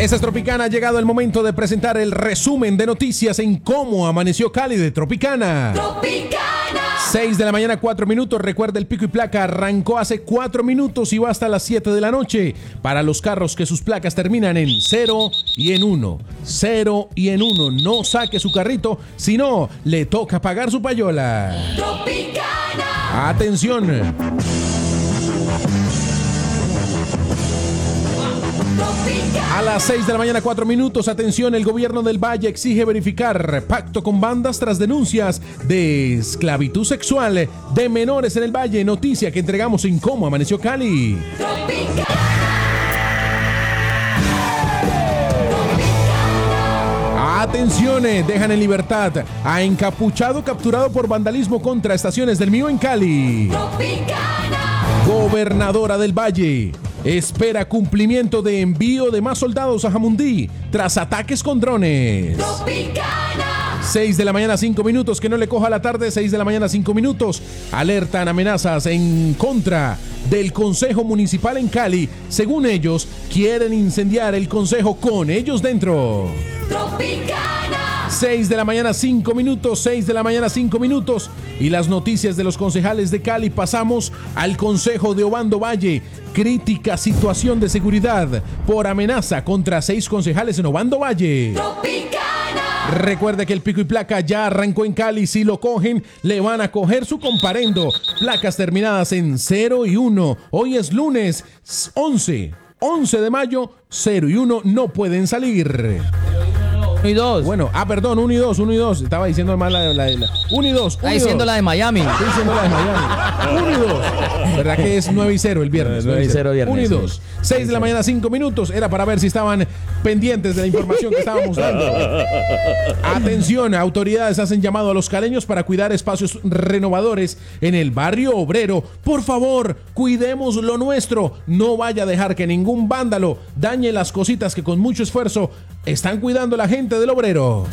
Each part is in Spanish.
Esta es Tropicana. Ha llegado el momento de presentar el resumen de noticias en cómo amaneció Cali de Tropicana. Tropicana. 6 de la mañana, 4 minutos. Recuerda, el pico y placa arrancó hace 4 minutos y va hasta las 7 de la noche. Para los carros que sus placas terminan en 0 y en 1. 0 y en 1. No saque su carrito, si no, le toca pagar su payola. Tropicana. Atención. A las 6 de la mañana, 4 minutos, atención, el gobierno del Valle exige verificar pacto con bandas tras denuncias de esclavitud sexual de menores en el Valle. Noticia que entregamos en Cómo Amaneció Cali. Atención, dejan en libertad a encapuchado capturado por vandalismo contra estaciones del Mío en Cali. Gobernadora del Valle espera cumplimiento de envío de más soldados a Jamundí tras ataques con drones. 6 de la mañana, 5 minutos, que no le coja la tarde. 6 de la mañana, 5 minutos. Alertan amenazas en contra del Consejo Municipal en Cali. Según ellos, quieren incendiar el Consejo con ellos dentro. 6 de la mañana, 5 minutos. 6 de la mañana, 5 minutos. Y las noticias de los concejales de Cali. Pasamos al Consejo de Obando Valle. Crítica situación de seguridad por amenaza contra 6 concejales en Obando Valle. Recuerde que el pico y placa ya arrancó en Cali. Si lo cogen, le van a coger su comparendo. Placas terminadas en 0 y 1. Hoy es lunes 11 de mayo. 0 y 1 no pueden salir. 1 y 2. Bueno, perdón, 1 y 2, 1 y 2. Estaba diciendo mal la 1 y 2. Está diciendo la de Miami. Estoy diciendo la de Miami. 1 y 2. ¿Verdad que es 9 y 0 el viernes? 9 y 0 viernes. 1 y 2. 6 de la mañana, 5 minutos. Era para ver si estaban pendientes de la información que estábamos dando. Atención, autoridades hacen llamado a los caleños para cuidar espacios renovadores en el barrio obrero. Por favor, cuidemos lo nuestro. No vaya a dejar que ningún vándalo dañe las cositas que con mucho esfuerzo están cuidando la gente del obrero.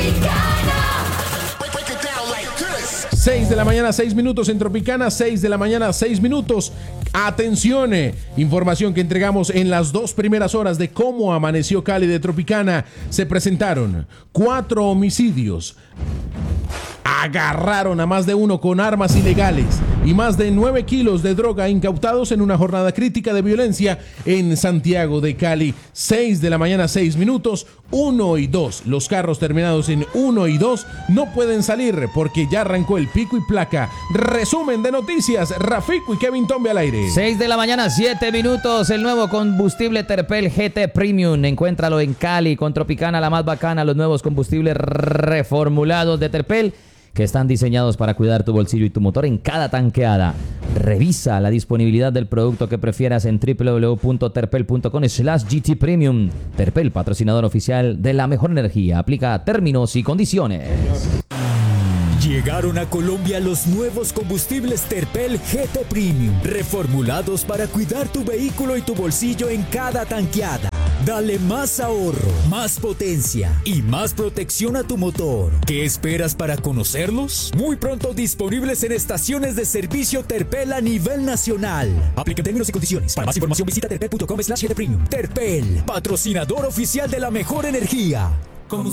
6 de la mañana, 6 minutos en Tropicana. 6 de la mañana, 6 minutos. Atención, información que entregamos en las 2 primeras horas de Cómo Amaneció Cali de Tropicana. Se presentaron 4 homicidios. Agarraron a más de uno con armas ilegales y más de 9 kilos de droga incautados en una jornada crítica de violencia en Santiago de Cali. 6 de la mañana, 6 minutos, 1 y 2. Los carros terminados en 1 y 2 no pueden salir porque ya arrancó el pico y placa. Resumen de noticias, Rafico y Kevin Tombe al aire. 6 de la mañana, 7 minutos. El nuevo combustible Terpel GT Premium. Encuéntralo en Cali con Tropicana, la más bacana. Los nuevos combustibles reformulados de Terpel, que están diseñados para cuidar tu bolsillo y tu motor en cada tanqueada. Revisa la disponibilidad del producto que prefieras en www.terpel.com/GT Premium. Terpel, patrocinador oficial de la mejor energía. Aplica términos y condiciones. Llegaron a Colombia los nuevos combustibles Terpel GT Premium, reformulados para cuidar tu vehículo y tu bolsillo en cada tanqueada. Dale más ahorro, más potencia y más protección a tu motor. ¿Qué esperas para conocerlos? Muy pronto disponibles en estaciones de servicio Terpel a nivel nacional. Aplica términos y condiciones. Para más información visita terpel.com/GT Premium. Terpel, patrocinador oficial de la mejor energía.